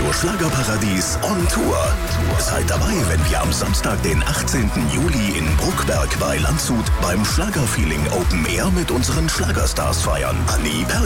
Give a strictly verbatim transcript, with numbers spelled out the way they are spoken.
Radio Schlagerparadies on Tour. Seid dabei, wenn wir am Samstag, den achtzehnten Juli in Bruckberg bei Landshut beim Schlagerfeeling Open Air mit unseren Schlagerstars feiern. Anni